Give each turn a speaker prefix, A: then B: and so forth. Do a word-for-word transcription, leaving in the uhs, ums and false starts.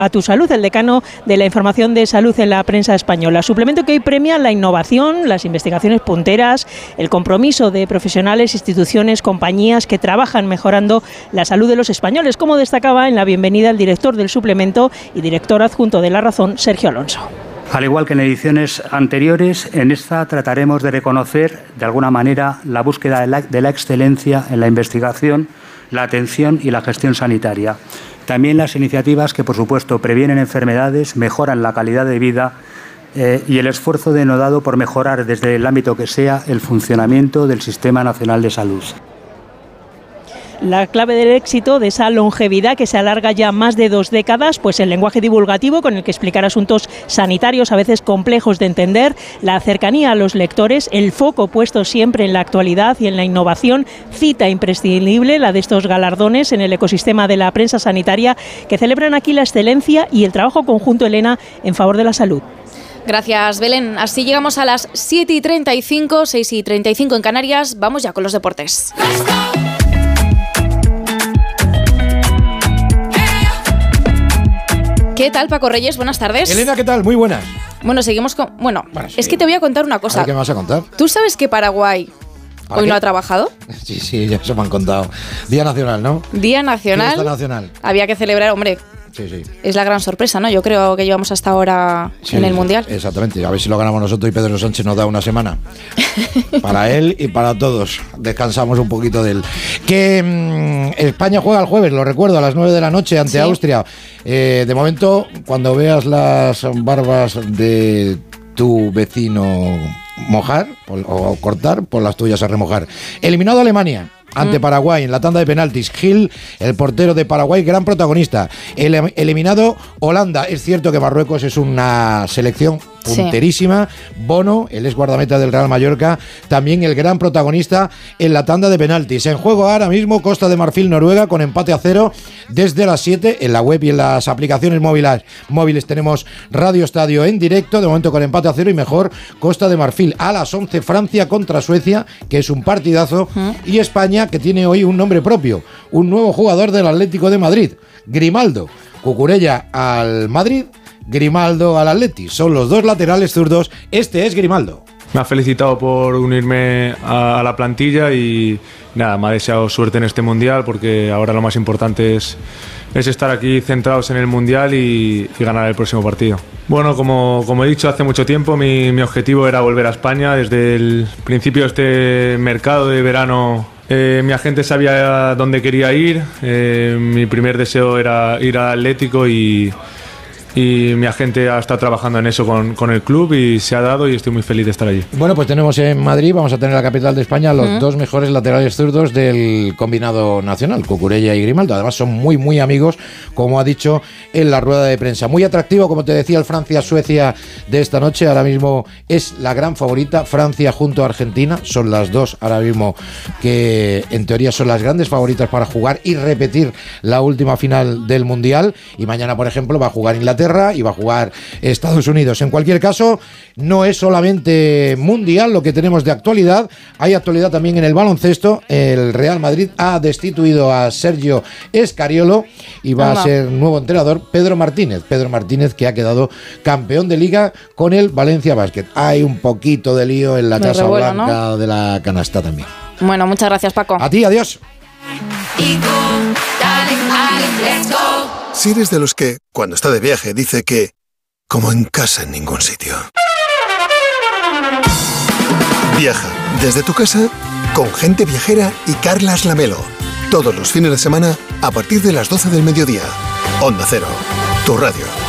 A: A tu salud, el decano de la información de salud en la prensa española. Suplemento que hoy premia la innovación, las investigaciones punteras, el compromiso de profesionales, instituciones, compañías que trabajan mejorando la salud de los españoles, como destacaba en la bienvenida el director del suplemento y director adjunto de La Razón, Sergio Alonso.
B: Al igual que en ediciones anteriores, en esta trataremos de reconocer, de alguna manera, la búsqueda de la, de la excelencia en la investigación, la atención y la gestión sanitaria. También las iniciativas que, por supuesto, previenen enfermedades, mejoran la calidad de vida eh, y el esfuerzo denodado por mejorar, desde el ámbito que sea, el funcionamiento del Sistema Nacional de Salud.
A: La clave del éxito de esa longevidad que se alarga ya más de dos décadas, pues el lenguaje divulgativo con el que explicar asuntos sanitarios a veces complejos de entender, la cercanía a los lectores, el foco puesto siempre en la actualidad y en la innovación, cita imprescindible la de estos galardones en el ecosistema de la prensa sanitaria que celebran aquí la excelencia y el trabajo conjunto, Elena, en favor de la salud.
C: Gracias, Belén. Así llegamos a las siete y treinta y cinco, seis y treinta y cinco en Canarias. Vamos ya con los deportes. ¿Qué tal, Paco Reyes? Buenas tardes.
D: Elena, ¿qué tal? Muy buenas.
C: Bueno, seguimos con... Bueno, bueno sí. Es que te voy a contar una cosa.
D: A ver, ¿qué me vas a contar?
C: ¿Tú sabes que Paraguay hoy qué? no ha trabajado?
D: Sí, sí, ya se me han contado. Día Nacional, ¿no?
C: Día Nacional.
D: Fiesta Nacional.
C: Había que celebrar, hombre.
D: Sí, sí.
C: Es la gran sorpresa, ¿no? Yo creo que llevamos hasta ahora sí, en el Mundial.
D: Exactamente. A ver si lo ganamos nosotros y Pedro Sánchez nos da una semana. Para él y para todos. Descansamos un poquito de él. Que mmm, España juega el jueves, lo recuerdo, a las nueve de la noche ante sí. Austria. Eh, de momento, cuando veas las barbas de tu vecino mojar o cortar, pues las tuyas a remojar. Eliminado a Alemania ante Paraguay en la tanda de penaltis. Gil, el portero de Paraguay, gran protagonista. El, eliminado Holanda. Es cierto que Marruecos es una selección punterísima. Sí. Bono, el ex guardameta del Real Mallorca, también el gran protagonista en la tanda de penaltis. En juego ahora mismo Costa de Marfil, Noruega, con empate a cero desde las siete. En la web y en las aplicaciones móviles, móviles tenemos Radio Estadio en directo, de momento con empate a cero y mejor Costa de Marfil. A las once Francia contra Suecia, que es un partidazo, uh-huh. y España, que tiene hoy un nombre propio, un nuevo jugador del Atlético de Madrid, Grimaldo. Cucurella al Madrid, Grimaldo al Atleti. Son los dos laterales zurdos. Este es Grimaldo.
E: Me ha felicitado por unirme a, a la plantilla y nada, me ha deseado suerte en este Mundial, porque ahora lo más importante es, es estar aquí centrados en el Mundial y, y ganar el próximo partido. Bueno, como, como he dicho hace mucho tiempo, mi, mi objetivo era volver a España. Desde el principio de este mercado de verano, eh, mi agente sabía dónde quería ir. Eh, mi primer deseo era ir al Atlético y... y mi agente ha estado trabajando en eso con, con el club y se ha dado y estoy muy feliz de estar allí.
D: Bueno, pues tenemos en Madrid, vamos a tener en la capital de España los uh-huh. dos mejores laterales zurdos del combinado nacional, Cucurella y Grimaldo. Además son muy muy amigos, como ha dicho en la rueda de prensa. Muy atractivo, como te decía, el Francia-Suecia de esta noche. Ahora mismo es la gran favorita, Francia junto a Argentina. Son las dos ahora mismo que en teoría son las grandes favoritas para jugar y repetir la última final del Mundial. Y mañana, por ejemplo, va a jugar Inglaterra y va a jugar Estados Unidos. En cualquier caso, no es solamente mundial lo que tenemos de actualidad, hay actualidad también en el baloncesto. El Real Madrid ha destituido a Sergio Escariolo y va Hola. a ser nuevo entrenador Pedro Martínez. Pedro Martínez, que ha quedado campeón de liga con el Valencia Basket. Hay un poquito de lío en la Me Casa revuelo, Blanca, ¿no? de la canasta también.
C: Bueno, muchas gracias, Paco.
D: A ti, adiós.
F: Si eres de los que, cuando está de viaje, dice que como en casa en ningún sitio. Viaja desde tu casa con Gente Viajera y Carlas Lamelo. Todos los fines de semana a partir de las doce del mediodía. Onda Cero, tu radio.